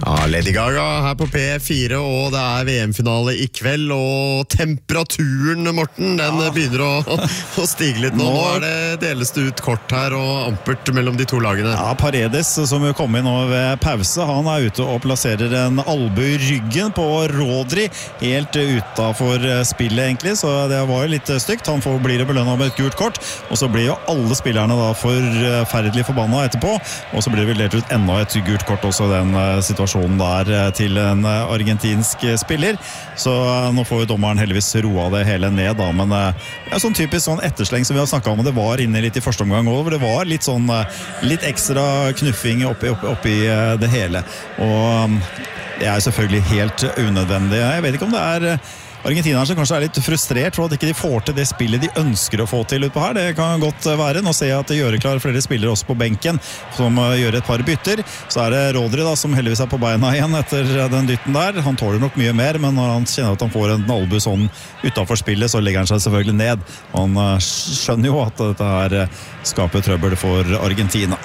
Ja, Lady Gaga her på P4, og det VM-finale I kveld, og temperaturen, Morten, den begynner å stige litt nå. Nå det deles det ut kort her, og ampert mellom de to lagene. Ja, Paredes, som jo kom inn nå ved pause, han ute og plasserer en albu I ryggen på Rodri, helt utenfor spillet egentlig, så det var jo litt stygt. Han blir belønnet med et gult kort, og så blir jo alle spillerne da forferdelig forbannet etterpå, og så blir det delt ut enda et gult kort også den situasjonen der til en argentinsk spiller, så nå får jo dommeren heldigvis roa det hele ned da, men ja, sånn typisk sånn ettersleng som vi har snakket om, det var inne litt I første omgang også, det var litt sånn litt ekstra knuffing oppi det hele, og det selvfølgelig helt unødvendig. Jeg vet ikke om det argentinerne som kanskje litt frustrert for at ikke de får til det spillet de ønsker å få til ut på her. Det kan godt være. Nå ser jeg at det gjør klar flere spillere også på benken som gjør et par bytter. Så det Rodri da, som heldigvis på beina igjen etter den dytten der. Han tåler nok mye mer, men når han kjenner at han får en albu sånn utenfor spillet, så legger han seg selvfølgelig ned. Han skjønner jo at dette her skaper trøbbel for Argentina.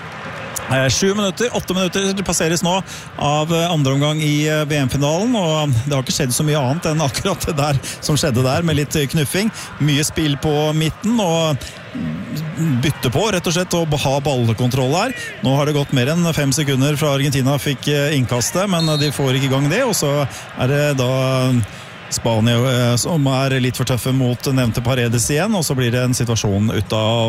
7 minutter, 8 minutter passeres nå av andre omgang I VM-finalen, og det har ikke skjedd så mye annet enn akkurat det der som skjedde der, med litt knuffing, mye spill på midten, og bytte på rett og slett, og ha ballkontroll her. Nå har det gått mer enn 5 sekunder fra Argentina fikk innkastet, men de får ikke I gang det, og så det da Spania som litt for tøffe mot nevnte Paredes igjen, og så blir det en situasjon ut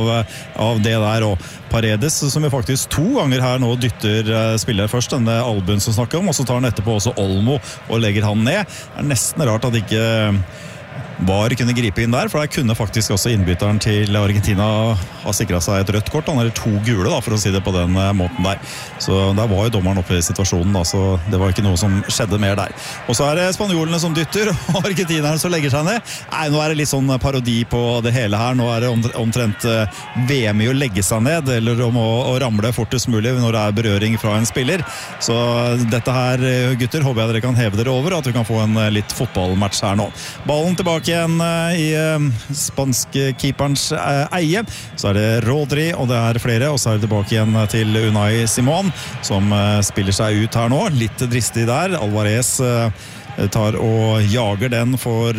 av det der, og Paredes som jo faktisk 2 ganger her nå dytter spiller først denne albuen som snakker om, og så tar han etterpå også Olmo og legger han ned. Det nesten rart at ikke var kunne gripe inn der, for der kunne faktisk også innbytteren til Argentina ha sikret seg et rødt kort, han 2 gule da, for å si det på den måten der. Så der var jo dommeren oppe I situasjonen da, så det var ikke noe som skjedde mer der. Og så det spanjolene som dytter, og argentinerne som legger seg ned. Nei, nå det litt sånn parodi på det hele her, nå det omtrent VM I å legge seg ned, eller om å ramle fortest mulig når det berøring fra en spiller. Så dette her, gutter, håper jeg dere kan heve dere over, at vi kan få en litt fotballmatch her nå. Ballen tilbake igjen I spanske keeperens eie, så det Rodri, og det flere, og så det tilbake igjen til Unai Simón, som spiller seg ut her nå, litt dristig der, Alvarez tar og jager den for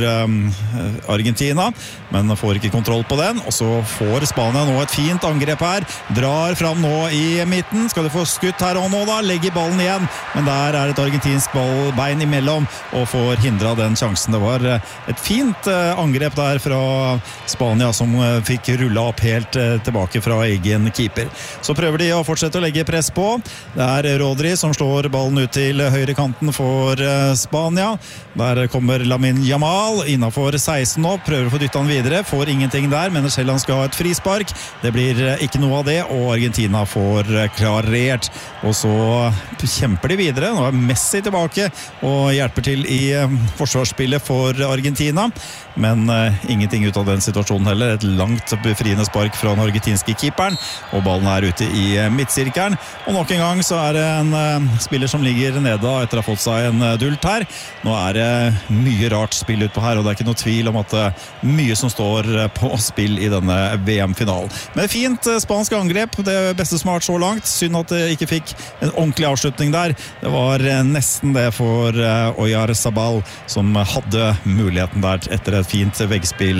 Argentina, men får ikke kontroll på den, og så får Spania nå et fint angrep her, drar fram nå I midten, skal de få skutt her og nå da, legger ballen igjen, men der et argentinsk bein imellom, og får hindret den sjansen. Det var et fint angrep der fra Spania, som fikk rullet opp helt tilbake fra egen keeper. Så prøver de å fortsette å legge press på, det Rodri som slår ballen ut til høyre kanten for Spania. Der kommer Lamine Yamal innenfor 16 nå, prøver å få dyttet han videre, får ingenting der, mener selv han skal ha et frispark. Det blir ikke noe av det, og Argentina får klarert, og så kjemper de videre. Nå Messi tilbake og hjelper til I forsvarsspillet for Argentina, men ingenting ut av den situasjonen heller. Et langt befriende spark fra den argentinske keeperen, og ballen ute I midtsirkelen, og nok en gang så det en spiller som ligger nede etter å ha fått seg en dult her. Nå det mye rart spill ut på her, og det ikke noe tvil om at mye som står på spill I denne VM-finalen. Men fint spansk angrep, det beste som har vært så langt. Synd at det ikke fikk en ordentlig avslutning der. Det var nesten det for Oyarzabal, som hadde muligheten der etter et fint veggspill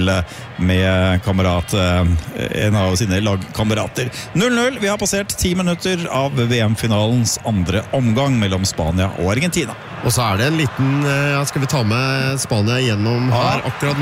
med en av sine lagkamerater. 0-0, vi har passert 10 minutter av VM-finalens andre omgang mellom Spania og Argentina. Og så det en liten, skal vi ta med Spania gjennom her akkurat nå.